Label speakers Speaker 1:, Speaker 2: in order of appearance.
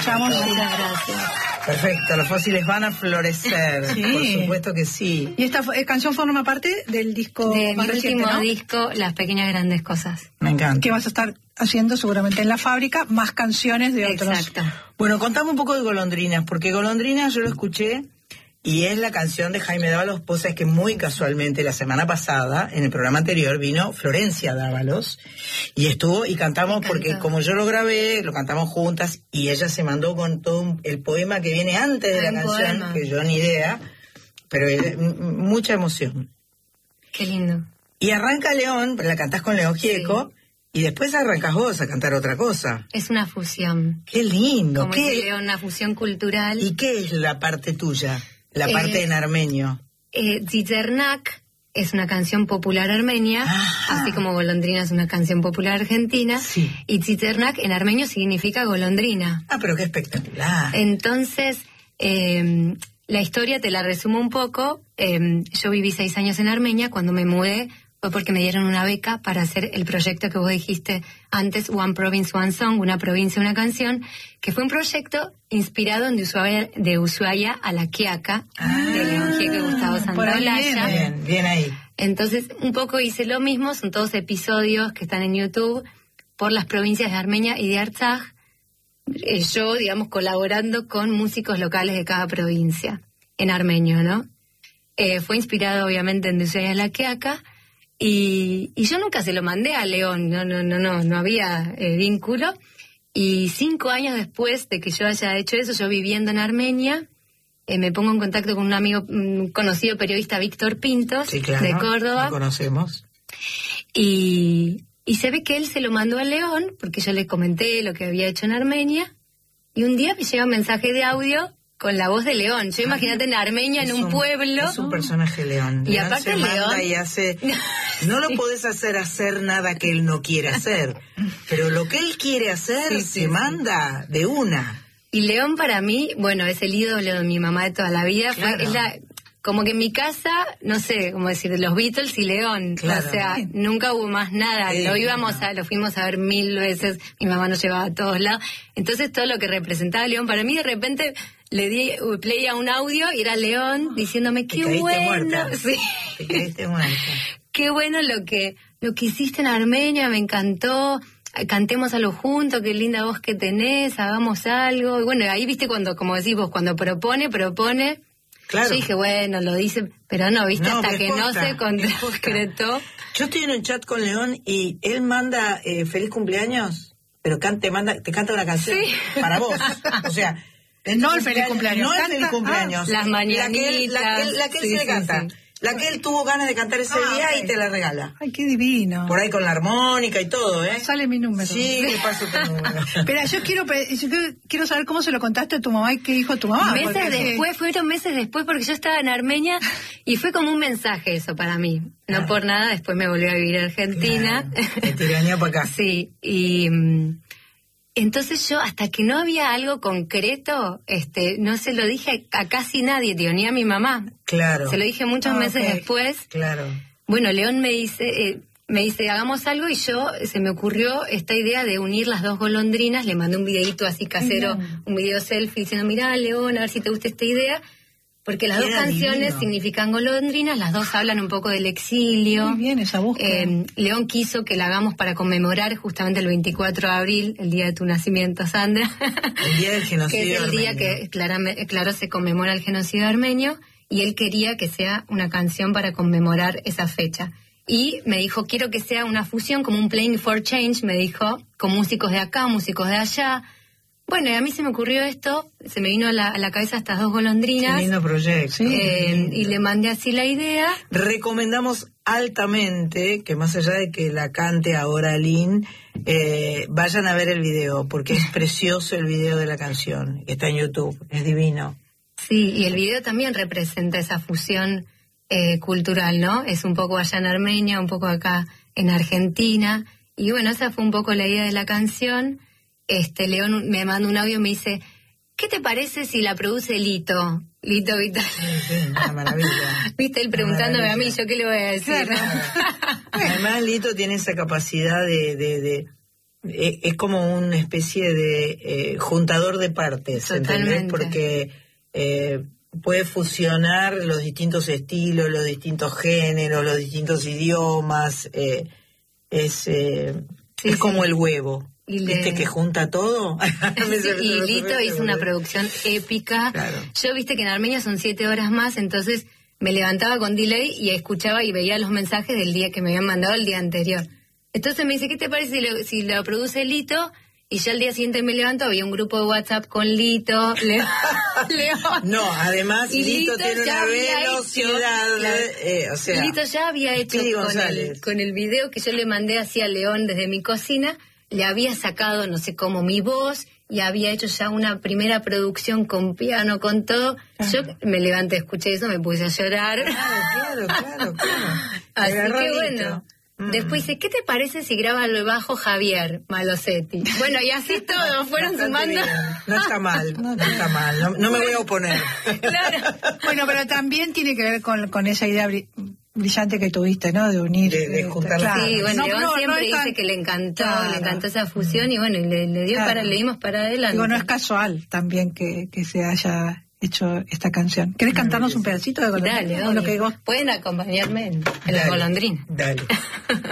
Speaker 1: escuchamos.
Speaker 2: Muchas gracias.
Speaker 3: Perfecto, los fósiles van a florecer.
Speaker 1: Sí.
Speaker 3: Por supuesto que sí.
Speaker 1: Y esta canción forma parte del disco
Speaker 2: De
Speaker 1: más
Speaker 2: mi
Speaker 1: reciente,
Speaker 2: último
Speaker 1: ¿no?
Speaker 2: disco, Las Pequeñas Grandes Cosas.
Speaker 3: Me encanta.
Speaker 1: Que vas a estar haciendo seguramente en la fábrica más canciones de otros.
Speaker 2: Exacto.
Speaker 3: Bueno, contame un poco de Golondrinas, porque Golondrinas yo lo escuché y es la canción de Jaime Dávalos. Vos sabés que muy casualmente la semana pasada, en el programa anterior, vino Florencia Dávalos y estuvo y cantamos porque como yo lo grabé, lo cantamos juntas y ella se mandó con todo el poema que viene antes de la canción,
Speaker 2: poema.
Speaker 3: que yo ni idea, pero mucha emoción.
Speaker 2: Qué lindo.
Speaker 3: Y arranca León, la cantás con León Gieco, y después arrancas vos a cantar otra cosa.
Speaker 2: Es una fusión.
Speaker 3: ¡Qué lindo!
Speaker 2: Como dice León, una fusión cultural.
Speaker 3: ¿Y qué es la parte tuya? La parte en armenio.
Speaker 2: Tziternak es una canción popular armenia, así como Golondrina es una canción popular argentina.
Speaker 3: Sí.
Speaker 2: Y Tziternak en armenio significa golondrina.
Speaker 3: Ah, pero qué espectacular.
Speaker 2: Entonces, la historia te la resumo un poco. Yo viví 6 años en Armenia. Cuando me mudé fue porque me dieron una beca para hacer el proyecto que vos dijiste antes, One Province, One Song, una provincia, una canción, que fue un proyecto inspirado en de Ushuaia a La Quiaca, de León Gieco y Gustavo Santaolalla.
Speaker 3: Bien ahí.
Speaker 2: Entonces, un poco hice lo mismo, son todos episodios que están en YouTube por las provincias de Armenia y de Artsaj. Yo, digamos, colaborando con músicos locales de cada provincia, en armenio, ¿no? Fue inspirado, obviamente, en de Ushuaia a La Quiaca. Y yo nunca se lo mandé a León, no había vínculo. Y 5 años después de que yo haya hecho eso, yo viviendo en Armenia, me pongo en contacto con un amigo, un conocido periodista, Víctor Pintos,
Speaker 3: Sí, claro,
Speaker 2: de Córdoba.
Speaker 3: lo conocemos.
Speaker 2: Y se ve que él se lo mandó a León, porque yo le comenté lo que había hecho en Armenia. Y un día me llega un mensaje de audio con la voz de León. Yo imagínate en Armenia, en un pueblo.
Speaker 3: Es un personaje León.
Speaker 2: Y
Speaker 3: León
Speaker 2: aparte
Speaker 3: se manda
Speaker 2: León
Speaker 3: y hace... No lo podés hacer nada que él no quiere hacer. Pero lo que él quiere hacer se manda de una.
Speaker 2: Y León para mí, bueno, es el ídolo de mi mamá de toda la vida.
Speaker 3: Claro.
Speaker 2: Como que en mi casa, no sé, como decir, los Beatles y León.
Speaker 3: Claro.
Speaker 2: O sea, nunca hubo más nada. Lo fuimos a ver 1000 veces. Mi mamá nos llevaba a todos lados. Entonces todo lo que representaba León, para mí de repente le di play a un audio y era León diciéndome, qué bueno.
Speaker 3: Muerta.
Speaker 2: Sí.
Speaker 3: Te caíste muerta.
Speaker 2: Qué bueno lo que hiciste en Armenia, me encantó. Cantemos algo juntos, qué linda voz que tenés, hagamos algo. Y bueno, ahí viste cuando, como decís vos, cuando propone.
Speaker 3: Claro.
Speaker 2: Yo dije, bueno, lo dice, pero no, viste,
Speaker 3: No,
Speaker 2: hasta que
Speaker 3: posta,
Speaker 2: no se concretó.
Speaker 3: Yo estoy en el chat con León y él manda feliz cumpleaños, pero te canta una canción para vos. O sea,
Speaker 1: no el feliz cumpleaños.
Speaker 3: No el feliz cumpleaños.
Speaker 2: Las mañanitas.
Speaker 3: La que él se le canta.
Speaker 2: Sí.
Speaker 3: La que él tuvo ganas de cantar ese día y te la regala.
Speaker 1: Ay, qué divino.
Speaker 3: Por ahí con la armónica y todo, ¿eh?
Speaker 1: Sale mi número.
Speaker 3: Sí, me paso tu número.
Speaker 1: Espera, yo quiero saber cómo se lo contaste a tu mamá y qué dijo tu mamá.
Speaker 2: Fueron meses después, porque yo estaba en Armenia y fue como un mensaje eso para mí. No por nada, después me volví a vivir a Argentina.
Speaker 3: Claro, te tirañó para acá.
Speaker 2: Sí, y entonces yo, hasta que no había algo concreto, no se lo dije a casi nadie, tío, ni a mi mamá.
Speaker 3: Claro.
Speaker 2: Se lo dije muchos meses después.
Speaker 3: Claro.
Speaker 2: Bueno, León me dice, hagamos algo, y se me ocurrió esta idea de unir las dos golondrinas. Le mandé un videíto así casero, un video selfie, diciendo, mirá, León, a ver si te gusta esta idea. Porque las dos canciones significan golondrinas, las dos hablan un poco del exilio.
Speaker 1: Muy bien esa búsqueda.
Speaker 2: León quiso que la hagamos para conmemorar justamente el 24 de abril, el día de tu nacimiento, Sandra.
Speaker 3: El día del genocidio
Speaker 2: que es el día
Speaker 3: armenio.
Speaker 2: que, claro, se conmemora el genocidio armenio, y él quería que sea una canción para conmemorar esa fecha. Y me dijo, quiero que sea una fusión, como un Playing for Change, me dijo, con músicos de acá, músicos de allá. Bueno, y a mí se me ocurrió esto, se me vino a la cabeza estas dos golondrinas.
Speaker 3: Qué lindo proyecto.
Speaker 2: Y le mandé así la idea.
Speaker 3: Recomendamos altamente que, más allá de que la cante ahora Lynn, vayan a ver el video, porque es precioso el video de la canción, que está en YouTube, es divino.
Speaker 2: Sí, y el video también representa esa fusión cultural, ¿no? Es un poco allá en Armenia, un poco acá en Argentina. Y bueno, esa fue un poco la idea de la canción. León me manda un audio y me dice, ¿qué te parece si la produce Lito? Lito Vital.
Speaker 3: Sí, una maravilla.
Speaker 2: Viste, él preguntándome a mí, ¿yo qué le voy a decir?
Speaker 3: Además, Lito tiene esa capacidad de es como una especie de juntador de partes, ¿entendés? Porque puede fusionar los distintos estilos, los distintos géneros, los distintos idiomas. Es como el huevo. ¿Viste que junta todo?
Speaker 2: Y Lito hizo una producción épica. Claro. Yo viste que en Armenia son 7 horas más, entonces me levantaba con delay y escuchaba y veía los mensajes del día que me habían mandado el día anterior. Entonces me dice, ¿qué te parece si lo produce Lito? Y ya al día siguiente me levanto, había un grupo de WhatsApp con Lito, León.
Speaker 3: No, además Lito tiene una velocidad, o sea...
Speaker 2: Lito ya había hecho con el video que yo le mandé hacia León desde mi cocina, le había sacado, no sé cómo, mi voz, y había hecho ya una primera producción con piano, con todo. Yo me levanté, escuché eso, me puse a llorar.
Speaker 3: Claro.
Speaker 2: Así que bueno... Después dice, ¿qué te parece si graba el bajo Javier Malosetti? Bueno, y así todos fueron sumando.
Speaker 3: No está mal, no me voy a oponer.
Speaker 2: Claro.
Speaker 1: Bueno, pero también tiene que ver con esa idea brillante que tuviste, ¿no? De unir.
Speaker 3: De juntar las
Speaker 2: Sí, bueno, León siempre dice que le encantó esa fusión y bueno, y le dio le dimos para adelante.
Speaker 1: Digo, no es casual también que se haya hecho esta canción. ¿Querés cantarnos un pedacito de Golondrina?
Speaker 2: Dale, lo que digo. Pueden acompañarme en la Golondrina.
Speaker 3: Dale.